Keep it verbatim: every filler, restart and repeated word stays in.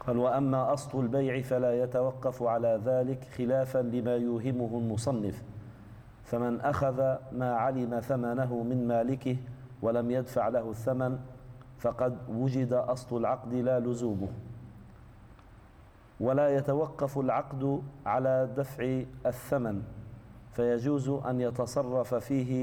قال: وأما أصل البيع فلا يتوقف على ذلك خلافا لما يوهمه المصنف، فمن أخذ ما علم ثمنه من مالكه ولم يدفع له الثمن فقد وجد أصل العقد لا لزومه. ولا يتوقف العقد على دفع الثمن، فيجوز أن يتصرف فيه